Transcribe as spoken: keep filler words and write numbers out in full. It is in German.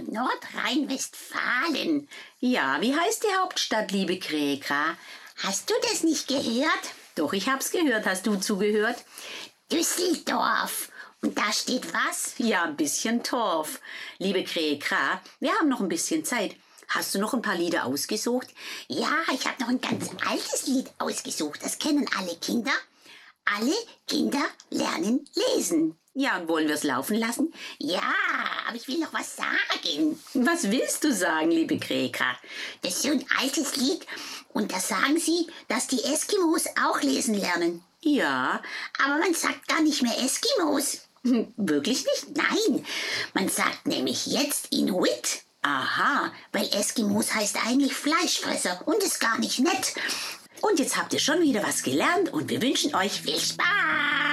Nordrhein-Westfalen. Ja, wie heißt die Hauptstadt, liebe Gregor? Hast du das nicht gehört? Doch, ich hab's gehört. Hast du zugehört? Düsseldorf. Und da steht was? Ja, ein bisschen Torf. Liebe Gregor, wir haben noch ein bisschen Zeit. Hast du noch ein paar Lieder ausgesucht? Ja, ich habe noch ein ganz altes Lied ausgesucht. Das kennen alle Kinder. Alle Kinder lernen lesen. Ja, und wollen wir es laufen lassen? Ja, aber ich will noch was sagen. Was willst du sagen, liebe Gregor? Das ist so ein altes Lied. Und da sagen sie, dass die Eskimos auch lesen lernen. Ja. Aber man sagt gar nicht mehr Eskimos. Wirklich nicht? Nein, man sagt nämlich jetzt Inuit. Aha, weil Eskimos heißt eigentlich Fleischfresser und ist gar nicht nett. Und jetzt habt ihr schon wieder was gelernt und wir wünschen euch Viel Spaß!